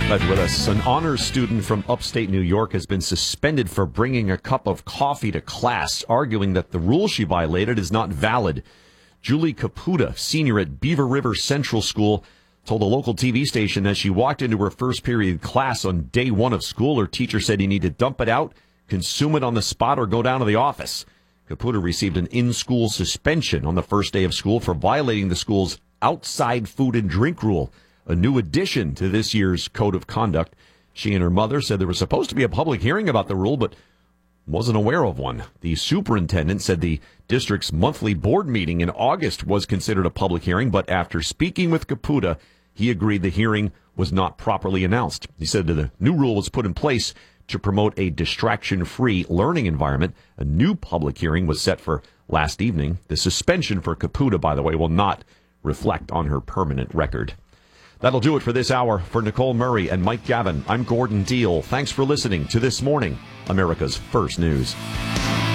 Glad with us. An honors student from upstate New York has been suspended for bringing a cup of coffee to class, arguing that the rule she violated is not valid. Julie Caputa, senior at Beaver River Central School, told a local TV station that she walked into her first period class on day one of school. Her teacher said you need to dump it out, consume it on the spot, or go down to the office. Caputa received an in-school suspension on the first day of school for violating the school's outside food and drink rule, a new addition to this year's code of conduct. She and her mother said there was supposed to be a public hearing about the rule, but wasn't aware of one. The superintendent said the district's monthly board meeting in August was considered a public hearing, but after speaking with Caputa, he agreed the hearing was not properly announced. He said that the new rule was put in place to promote a distraction-free learning environment. A new public hearing was set for last evening. The suspension for Caputa, by the way, will not reflect on her permanent record. That'll do it for this hour. For Nicole Murray and Mike Gavin, I'm Gordon Deal. Thanks for listening to This Morning, America's First News.